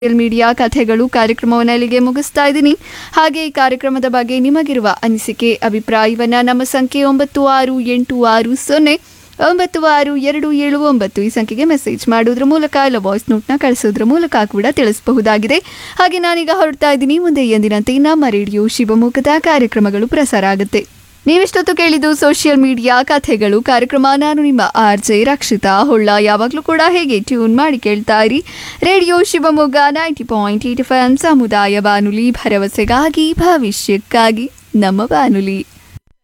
Social media ಕಥೆಗಳು ಕಾರ್ಯಕ್ರಮವನ್ನು ಇಲ್ಲಿಗೆ ಮುಗಿಸ್ತಾ ಇದ್ದೀನಿ. ಹಾಗೆ ಈ ಕಾರ್ಯಕ್ರಮದ ಬಗ್ಗೆ ನಿಮಗಿರುವ ಅನಿಸಿಕೆ ಅಭಿಪ್ರಾಯವನ್ನ ನಮ್ಮ ಸಂಖ್ಯೆ 9682796279 ಈ ಸಂಖ್ಯೆಗೆ ಮೆಸೇಜ್ ಮಾಡೋದ್ರ ಮೂಲಕ ಇಲ್ಲ ವಾಯ್ಸ್ ನೋಟ್ನ ಕಳಿಸೋದ್ರ ಮೂಲಕ ಕೂಡ ತಿಳಿಸಬಹುದಾಗಿದೆ. ಹಾಗೆ ನಾನೀಗ ಹೊರಡ್ತಾ ಇದ್ದೀನಿ. ಮುಂದೆ ಎಂದಿನಂತೆ ನಮ್ಮ ರೇಡಿಯೋ ಶಿವಮೊಗ್ಗದ ಕಾರ್ಯಕ್ರಮಗಳು ಪ್ರಸಾರ ಆಗುತ್ತೆ. ನೀವಿಷ್ಟೊತ್ತು ಕೇಳಿದ್ದು ಸೋಷಿಯಲ್ ಮೀಡಿಯಾ ಕಥೆಗಳು ಕಾರ್ಯಕ್ರಮ. ನಾನು ನಿಮ್ಮ RJ ರಕ್ಷಿತಾ ಹೊಳ್ಳ. ಯಾವಾಗಲೂ ಕೂಡ ಹೇಗೆ ಟ್ಯೂನ್ ಮಾಡಿ ಕೇಳ್ತಾ ಇರಿ ರೇಡಿಯೋ ಶಿವಮೊಗ್ಗ 90.8 FM ಸಮುದಾಯ ಬಾನುಲಿ, ಭರವಸೆಗಾಗಿ ಭವಿಷ್ಯಕ್ಕಾಗಿ ನಮ್ಮ ಬಾನುಲಿ.